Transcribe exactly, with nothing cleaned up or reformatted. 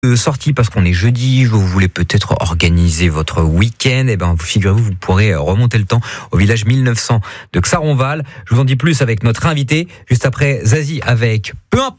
de sortie parce qu'on est jeudi, vous voulez peut-être organiser votre week-end, et ben figurez-vous, vous pourrez remonter le temps au village mille neuf cents de Xaronval. Je vous en dis plus avec notre invité juste après Zazie avec Peu importe.